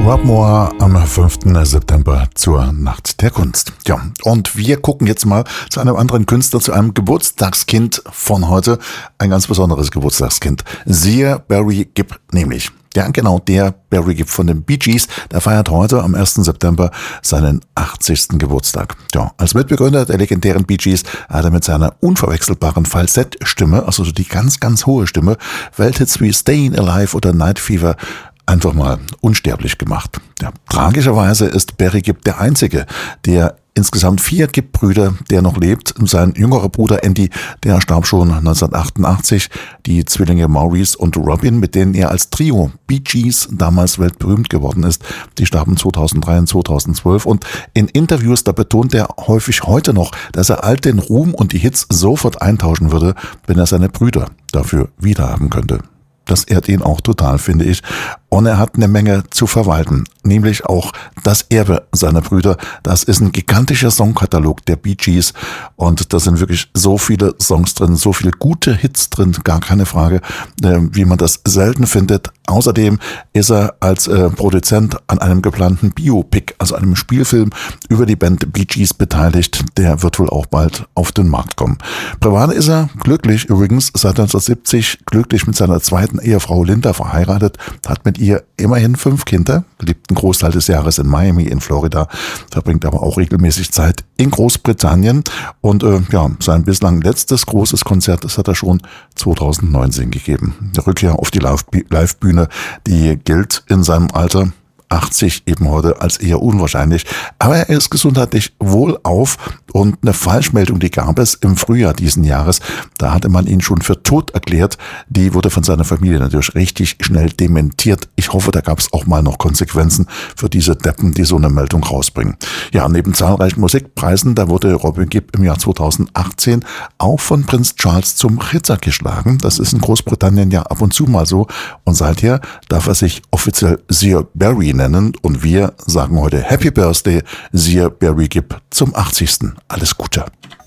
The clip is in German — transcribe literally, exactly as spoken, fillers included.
Rob Moore am fünften September zur Nacht der Kunst. Ja, und wir gucken jetzt mal zu einem anderen Künstler, zu einem Geburtstagskind von heute. Ein ganz besonderes Geburtstagskind. Siehe Barry Gibb nämlich. Ja, genau, der Barry Gibb von den Bee Gees, der feiert heute am ersten September seinen achtzigsten Geburtstag. Ja, als Mitbegründer der legendären Bee Gees hat er mit seiner unverwechselbaren Falsettstimme, also die ganz, ganz hohe Stimme, Welthits wie Stayin' Alive oder Night Fever einfach mal unsterblich gemacht. Ja, tragischerweise ist Barry Gibb der Einzige, der insgesamt vier Gibb-Brüder, der noch lebt. Sein jüngerer Bruder Andy, der starb schon neunzehnhundertachtundachtzig. Die Zwillinge Maurice und Robin, mit denen er als Trio Bee Gees damals weltberühmt geworden ist, die starben zweitausenddrei und zweitausendzwölf. Und in Interviews, da betont er häufig heute noch, dass er all den Ruhm und die Hits sofort eintauschen würde, wenn er seine Brüder dafür wiederhaben könnte. Das ehrt ihn auch total, finde ich. Und er hat eine Menge zu verwalten, nämlich auch das Erbe seiner Brüder. Das ist ein gigantischer Songkatalog der Bee Gees und da sind wirklich so viele Songs drin, so viele gute Hits drin, gar keine Frage, wie man das selten findet. Außerdem ist er als äh, Produzent an einem geplanten Biopic, also einem Spielfilm über die Band Bee Gees beteiligt. Der wird wohl auch bald auf den Markt kommen. Privat ist er glücklich übrigens, seit neunzehnhundertsiebzig glücklich mit seiner zweiten Ehefrau Linda verheiratet, hat mit ihr immerhin fünf Kinder, lebt einen Großteil des Jahres in Miami in Florida, verbringt aber auch regelmäßig Zeit in Großbritannien und äh, ja, sein bislang letztes großes Konzert, das hat er schon zweitausendneunzehn gegeben. Die Rückkehr auf die Live-Bühne, die gilt in seinem Alter achtzig eben heute als eher unwahrscheinlich. Aber er ist gesundheitlich wohlauf und eine Falschmeldung, die gab es im Frühjahr diesen Jahres. Da hatte man ihn schon für tot erklärt. Die wurde von seiner Familie natürlich richtig schnell dementiert. Ich hoffe, da gab es auch mal noch Konsequenzen für diese Deppen, die so eine Meldung rausbringen. Ja, neben zahlreichen Musikpreisen, da wurde Robin Gibb im Jahr zweitausendachtzehn auch von Prinz Charles zum Ritter geschlagen. Das ist in Großbritannien ja ab und zu mal so. Und seither darf er sich offiziell Sir Barry nennen und wir sagen heute Happy Birthday, Sir Barry Gibb zum achtzigsten Alles Gute.